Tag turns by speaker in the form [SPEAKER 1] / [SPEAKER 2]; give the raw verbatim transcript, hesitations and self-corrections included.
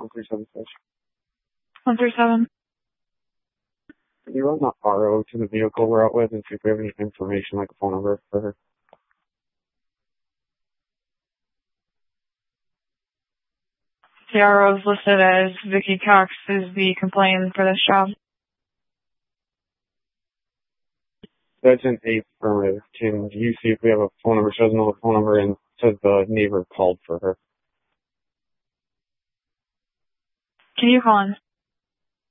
[SPEAKER 1] one three seven six.
[SPEAKER 2] one three seven.
[SPEAKER 1] Can you run the R O to the vehicle we're out with and see if we have any information, like a phone number for her?
[SPEAKER 2] The R O is listed as Vicky Cox is the complainant for this job.
[SPEAKER 1] That's an affirmative. Can you see if we have a phone number? She doesn't know the phone number and says the neighbor called for her.
[SPEAKER 2] Can you call in?